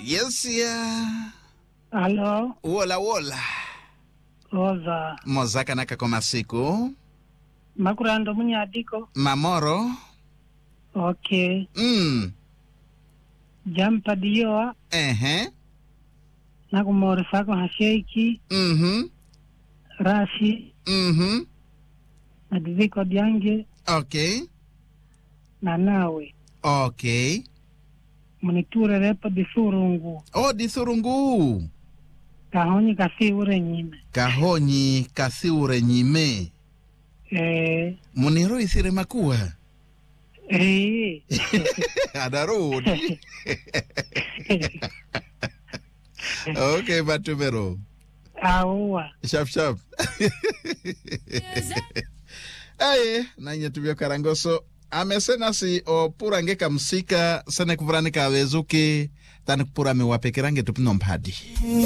Yes, yeah. Hello. Wola wola. Oza. Mozaka naka kwa masiku. Makurando munyadiko. Mamoro. Okay. Jampa diyoa. Nakumori fako hasheiki. Rashi. Nadiviko diange. Okay. Na nawe. Okay. Muniture repo disurungu. Oh, disurungu. Kahonyi kasi ure nyime. Kahonyi kasi ure nyime. Muniro isire makua. Adarudi. Okay, batumero. Aua. Shap. Aye, nanya tubio karangoso. Amesena si o pura ngeka msika sana kuvurani kawezuki tani kupura mewapekerange tupino mpadi.